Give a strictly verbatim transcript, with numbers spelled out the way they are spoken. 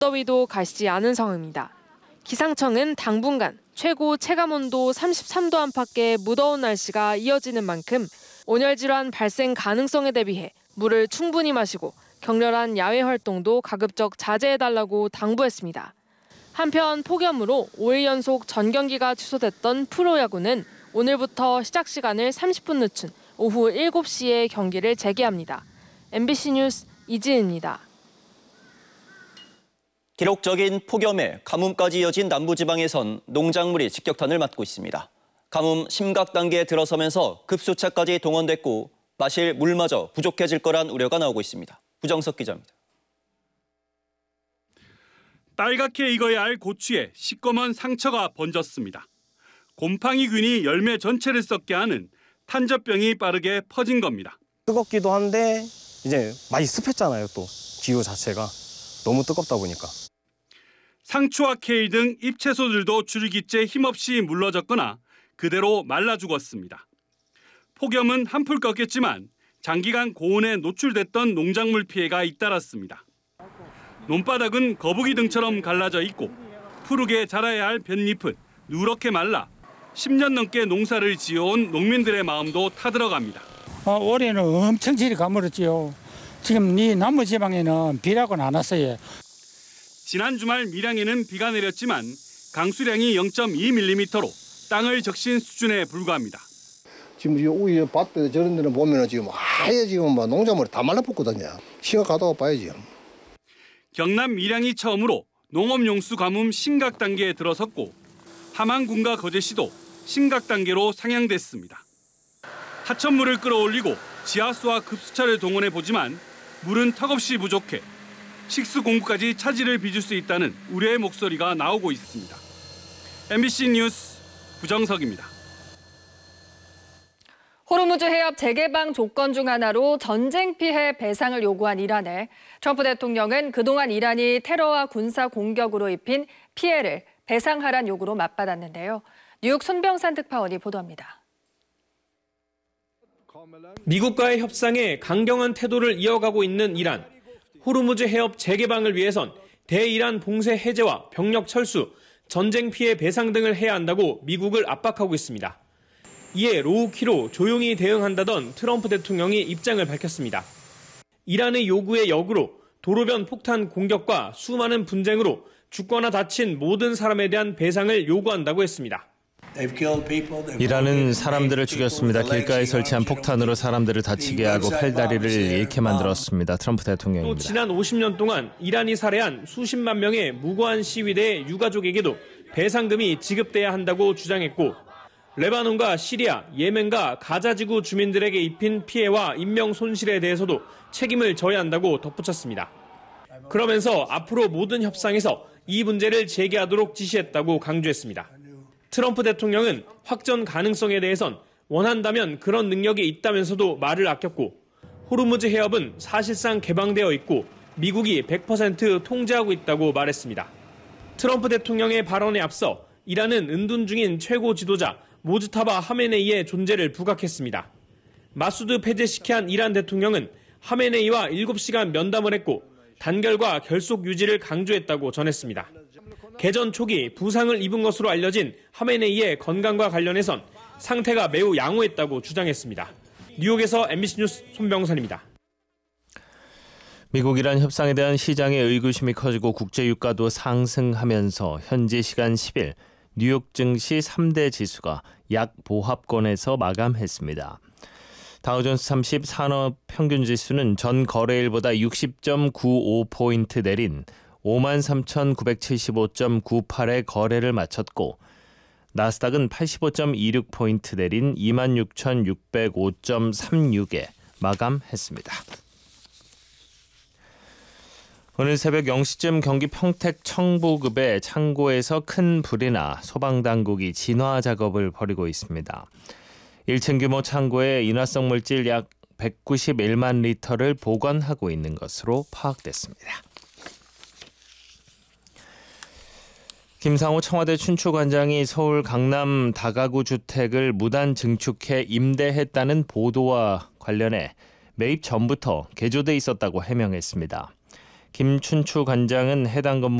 무더위도 가시지 않은 상황입니다. 기상청은 당분간 최고 체감온도 삼십삼 도 안팎의 무더운 날씨가 이어지는 만큼 온열 질환 발생 가능성에 대비해 물을 충분히 마시고 격렬한 야외 활동도 가급적 자제해달라고 당부했습니다. 한편 폭염으로 오 일 연속 전 경기가 취소됐던 프로야구는 오늘부터 시작 시간을 삼십 분 늦춘 오후 일곱 시에 경기를 재개합니다. 엠비씨 뉴스 이지은입니다. 기록적인 폭염에 가뭄까지 이어진 남부지방에선 농작물이 직격탄을 맞고 있습니다. 가뭄 심각 단계에 들어서면서 급수차까지 동원됐고 마실 물마저 부족해질 거란 우려가 나오고 있습니다. 부정석 기자입니다. 빨갛게 익어야 할 고추에 시꺼먼 상처가 번졌습니다. 곰팡이균이 열매 전체를 썩게 하는 탄저병이 빠르게 퍼진 겁니다. 뜨겁기도 한데 이제 많이 습했잖아요. 또 기후 자체가 너무 뜨겁다 보니까. 상추와 케일 등 잎채소들도 줄기째 힘없이 물러졌거나 그대로 말라 죽었습니다. 폭염은 한풀 꺾였지만 장기간 고온에 노출됐던 농작물 피해가 잇따랐습니다. 논바닥은 거북이 등처럼 갈라져 있고 푸르게 자라야 할 볏잎은 누렇게 말라 십 년 넘게 농사를 지어온 농민들의 마음도 타들어갑니다. 어, 올해는 엄청 질이 가물었지요. 지금 이 남부지방에는 비라고는 안 왔어요. 지난 주말 밀양에는 비가 내렸지만 강수량이 영 점 이 밀리미터로 땅을 적신 수준에 불과합니다. 지금 이 밭에 저런 데는 보면은 지금 아예 지금 뭐 농작물이 다 말라붙거든요. 시각하다가 봐야지. 경남 밀양이 처음으로 농업용수 가뭄 심각 단계에 들어섰고 함안군과 거제시도 심각 단계로 상향됐습니다. 하천물을 끌어올리고 지하수와 급수차를 동원해 보지만 물은 턱없이 부족해 식수 공급까지 차질을 빚을 수 있다는 우려의 목소리가 나오고 있습니다. 엠비씨 뉴스 부정석입니다. 호르무즈 해협 재개방 조건 중 하나로 전쟁 피해 배상을 요구한 이란에 트럼프 대통령은 그동안 이란이 테러와 군사 공격으로 입힌 피해를 배상하란 요구로 맞받았는데요. 뉴욕 손병산 특파원이 보도합니다. 미국과의 협상에 강경한 태도를 이어가고 있는 이란. 호르무즈 해협 재개방을 위해선 대이란 봉쇄 해제와 병력 철수, 전쟁 피해 배상 등을 해야 한다고 미국을 압박하고 있습니다. 이에 로우키로 조용히 대응한다던 트럼프 대통령이 입장을 밝혔습니다. 이란의 요구의 역으로 도로변 폭탄 공격과 수많은 분쟁으로 죽거나 다친 모든 사람에 대한 배상을 요구한다고 했습니다. 이란은 사람들을 죽였습니다. 길가에 설치한 폭탄으로 사람들을 다치게 하고 팔다리를 잃게 만들었습니다. 트럼프 또 대통령입니다. 지난 오십 년 동안 이란이 살해한 수십만 명의 무고한 시위대의 유가족에게도 배상금이 지급돼야 한다고 주장했고 레바논과 시리아, 예멘과 가자지구 주민들에게 입힌 피해와 인명 손실에 대해서도 책임을 져야 한다고 덧붙였습니다. 그러면서 앞으로 모든 협상에서 이 문제를 제기하도록 지시했다고 강조했습니다. 트럼프 대통령은 확전 가능성에 대해선 원한다면 그런 능력이 있다면서도 말을 아꼈고 호르무즈 해협은 사실상 개방되어 있고 미국이 백 퍼센트 통제하고 있다고 말했습니다. 트럼프 대통령의 발언에 앞서 이란은 은둔 중인 최고 지도자 모즈타바 하메네이의 존재를 부각했습니다. 마수드 페제시키안 이란 대통령은 하메네이와 일곱 시간 면담을 했고 단결과 결속 유지를 강조했다고 전했습니다. 개전 초기 부상을 입은 것으로 알려진 하메네이의 건강과 관련해선 상태가 매우 양호했다고 주장했습니다. 뉴욕에서 엠비씨 뉴스 손병선입니다. 미국-이란 협상에 대한 시장의 의구심이 커지고 국제유가도 상승하면서 현지 시간 십 일 뉴욕 증시 삼 대 지수가 약보합권에서 마감했습니다. 다우존스 삼십 산업평균지수는 전 거래일보다 육십 점 구오 포인트 내린 오만 삼천구백칠십오 점 구팔에 거래를 마쳤고 나스닥은 팔십오 점 이육 포인트 내린 이만 육천육백오 점 삼육에 마감했습니다. 오늘 새벽 영 시쯤 경기 평택 청부급의 창고에서 큰 불이 나 소방당국이 진화 작업을 벌이고 있습니다. 일 층 규모 창고에 인화성 물질 약 백구십일만 리터를 보관하고 있는 것으로 파악됐습니다. 김상호 청와대 춘추관장이 서울 강남 다가구 주택을 무단 증축해 임대했다는 보도와 관련해 매입 전부터 개조돼 있었다고 해명했습니다. 김춘추 관장은 해당 건물